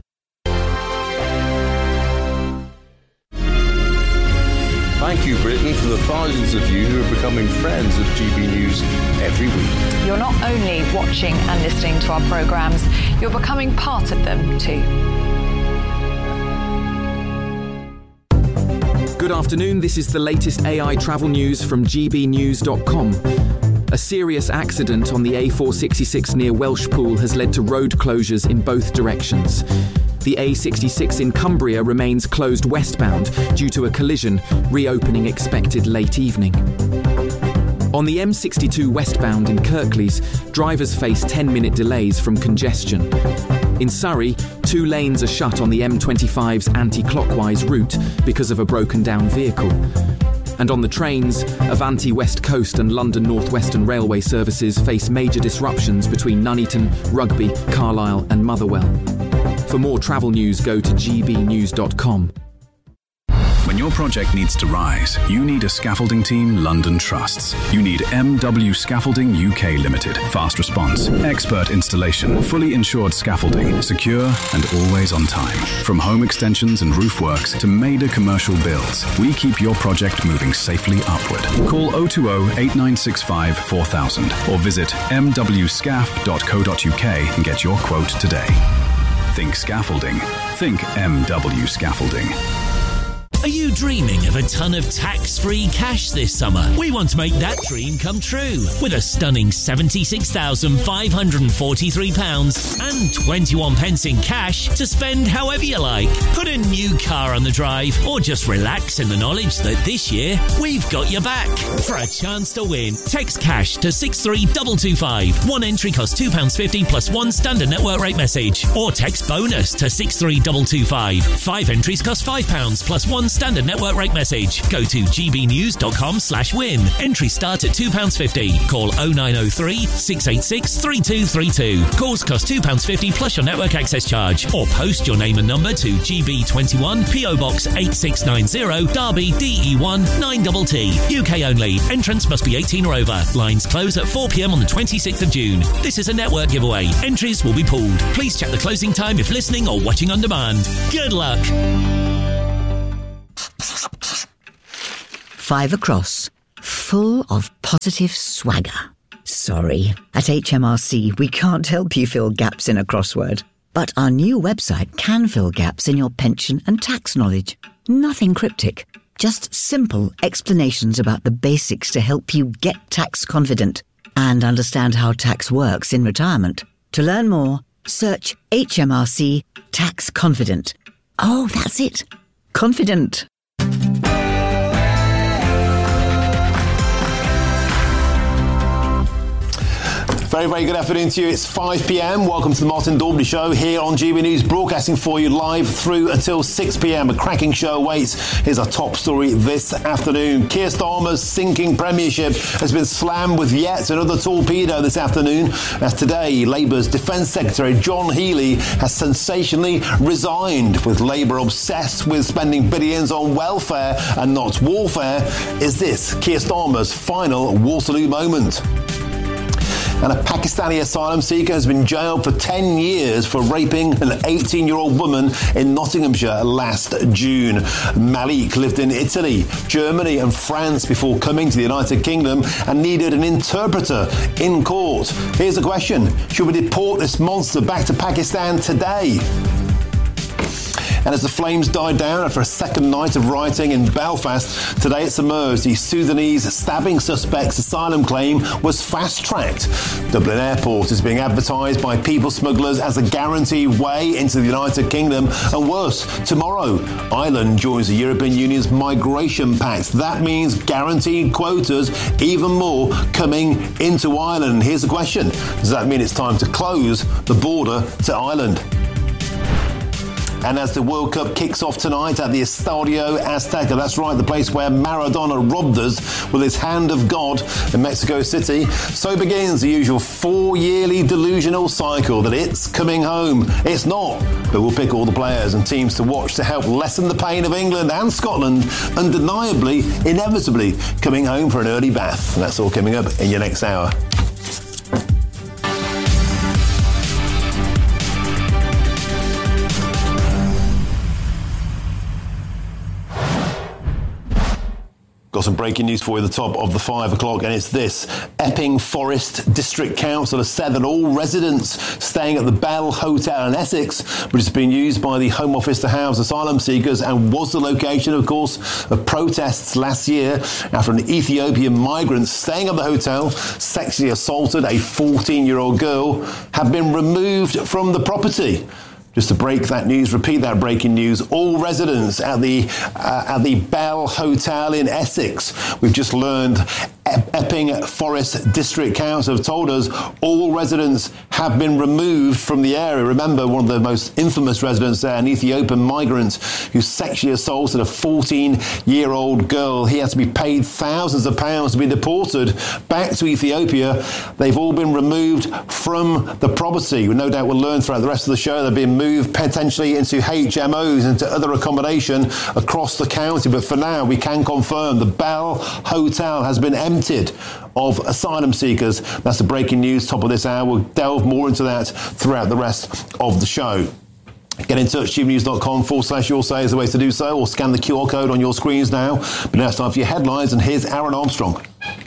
Thank you, Britain, for the thousands of you who are becoming friends of GB News every week. You're not only watching and listening to our programmes, you're becoming part of them too. Good afternoon, this is the latest AI travel news from gbnews.com. A serious accident on the A466 near Welshpool has led to road closures in both directions. The A66 in Cumbria remains closed westbound due to a collision, reopening expected late evening. On the M62 westbound in Kirklees, drivers face 10-minute delays from congestion. In Surrey, 2 lanes are shut on the M25's anti-clockwise route because of a broken-down vehicle. And on the trains, Avanti West Coast and London North Western Railway services face major disruptions between Nuneaton, Rugby, Carlisle and Motherwell. For more travel news, go to gbnews.com. When your project needs to rise, you need a scaffolding team London trusts. You need MW Scaffolding UK Limited. Fast response, expert installation, fully insured scaffolding, secure and always on time. From home extensions and roof works to major commercial builds, we keep your project moving safely upward. Call 020 8965 4000 or visit mwscaf.co.uk and get your quote today. Think scaffolding. Think MW Scaffolding. Are you dreaming of a ton of tax-free cash this summer? We want to make that dream come true with a stunning £76,543 and 21 pence in cash to spend however you like. Put a new car on the drive or just relax in the knowledge that this year we've got your back. For a chance to win, text cash to 63225. One entry costs £2.50 plus one standard network rate message. Or text bonus to 63225. 5 entries cost £5 plus one standard network rate message. Go to gbnews.com/win. Entry start at £2.50. Call 0903 686 3232. Calls cost £2.50 plus your network access charge. Or post your name and number to GB21 PO Box 8690 Derby DE1 9TT. UK only. Entrance must be 18 or over. Lines close at 4 p.m. on the 26th of June. This is a network giveaway. Entries will be pooled. Please check the closing time if listening or watching on demand. Good luck. 5 across, full of positive swagger. Sorry, at HMRC we can't help you fill gaps in a crossword. But our new website can fill gaps in your pension and tax knowledge. Nothing cryptic, just simple explanations about the basics to help you get tax confident and understand how tax works in retirement. To learn more, search HMRC Tax Confident. Oh, that's it. Confident. Very, very good afternoon to you. It's 5 p.m. Welcome to the Martin Daubney Show here on GB News, broadcasting for you live through until 6 p.m. A cracking show awaits. Here's our top story this afternoon. Keir Starmer's sinking premiership has been slammed with yet another torpedo this afternoon, as today Labour's Defence Secretary John Healey has sensationally resigned. With Labour obsessed with spending billions on welfare and not warfare, is this Keir Starmer's final Waterloo moment? And a Pakistani asylum seeker has been jailed for 10 years for raping an 18-year-old woman in Nottinghamshire last June. Malik lived in Italy, Germany and France before coming to the United Kingdom and needed an interpreter in court. Here's a question. Should we deport this monster back to Pakistan today? And as the flames died down after a second night of rioting in Belfast, today it's emerged the Sudanese stabbing suspect's asylum claim was fast-tracked. Dublin Airport is being advertised by people smugglers as a guaranteed way into the United Kingdom. And worse, tomorrow, Ireland joins the European Union's migration pact. That means guaranteed quotas, even more, coming into Ireland. Here's the question. Does that mean it's time to close the border to Ireland? And as the World Cup kicks off tonight at the Estadio Azteca, that's right, the place where Maradona robbed us with his hand of God in Mexico City, so begins the usual 4-yearly delusional cycle that it's coming home. It's not, but we'll pick all the players and teams to watch to help lessen the pain of England and Scotland undeniably, inevitably coming home for an early bath. And that's all coming up in your next hour. Got some breaking news for you at the top of the 5 o'clock, and it's this. Epping Forest District Council has said that all residents staying at the Bell Hotel in Essex, which has been used by the Home Office to house asylum seekers and was the location, of course, of protests last year after an Ethiopian migrant staying at the hotel sexually assaulted a 14-year-old girl, have been removed from the property. Just to break that news, repeat that breaking news. All residents at the Bell Hotel in Essex, we've just learned Epping Forest District Council have told us all residents have been removed from the area. Remember, one of the most infamous residents there, an Ethiopian migrant who sexually assaulted a 14-year-old girl. He has to be paid thousands of pounds to be deported back to Ethiopia. They've all been removed from the property. No doubt we'll learn throughout the rest of the show they've been moved potentially into HMOs, into other accommodation across the county. But for now, we can confirm the Bell Hotel has been emptied of asylum seekers. That's the breaking news, top of this hour. We'll delve more into that throughout the rest of the show. Get in touch, gbnews.com/your say is the way to do so, or scan the QR code on your screens now. But now it's time for your headlines, and here's Aaron Armstrong.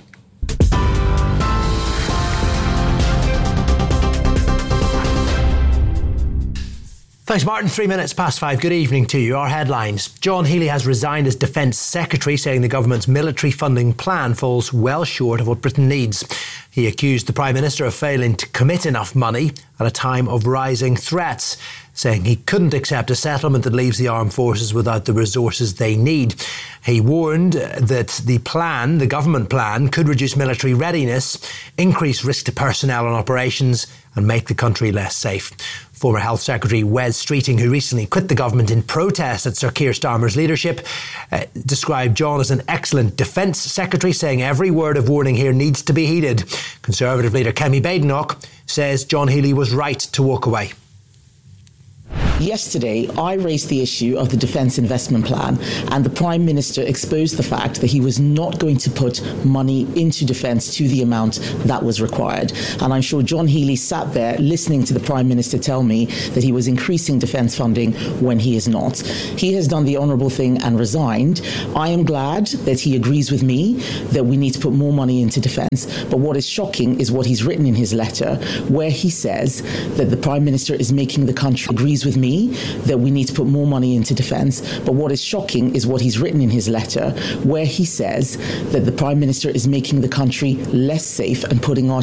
Thanks, Martin. 3 minutes past 5. Good evening to you. Our headlines. John Healey has resigned as Defence Secretary, saying the government's military funding plan falls well short of what Britain needs. He accused the Prime Minister of failing to commit enough money at a time of rising threats, saying he couldn't accept a settlement that leaves the armed forces without the resources they need. He warned that the government plan, could reduce military readiness, increase risk to personnel and operations, and make the country less safe. Former Health Secretary Wes Streeting, who recently quit the government in protest at Sir Keir Starmer's leadership, described John as an excellent Defence Secretary, saying every word of warning here needs to be heeded. Conservative leader Kemi Badenoch says John Healey was right to walk away. Yesterday, I raised the issue of the Defence Investment Plan, and the Prime Minister exposed the fact that he was not going to put money into defence to the amount that was required. And I'm sure John Healey sat there listening to the Prime Minister tell me that he was increasing defence funding when he is not. He has done the honourable thing and resigned. I am glad that he agrees with me that we need to put more money into defence. But what is shocking is what he's written in his letter, where he says that the Prime Minister is making the country, agrees with me that we need to put more money into defence. But what is shocking is what he's written in his letter, where he says that the Prime Minister is making the country less safe and putting our